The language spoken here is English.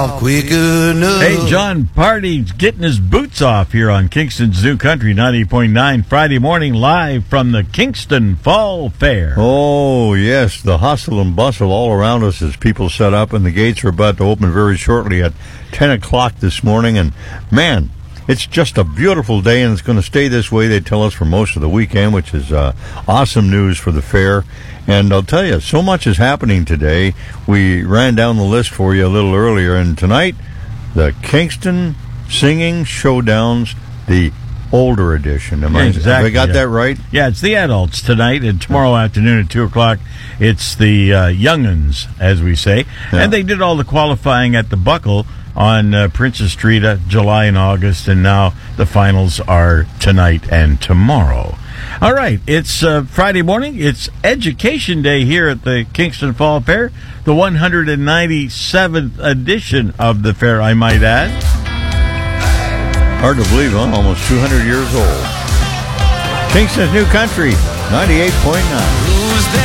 out quick enough. Hey, John Party's getting his boots off here on Kingston's New Country 90.9 Friday morning, live from the Kingston Fall Fair. Oh, yes, the hustle and bustle all around us as people set up, and the gates are about to open very shortly at 10 o'clock this morning. And, man, it's just a beautiful day, and it's going to stay this way, they tell us, for most of the weekend, which is awesome news for the fair. And I'll tell you, so much is happening today. We ran down the list for you a little earlier, and tonight, the Kingston Singing Showdowns, the older edition. Have I got that right? Yeah, it's the adults tonight, and tomorrow afternoon at 2 o'clock, it's the young'uns, as we say. Yeah. And they did all the qualifying at the Buckle on Princess Street, July and August, and now the finals are tonight and tomorrow. All right, it's Friday morning. It's Education Day here at the Kingston Fall Fair, the 197th edition of the fair, I might add. Hard to believe, huh? Almost 200 years old. Kingston's New Country, 98.9.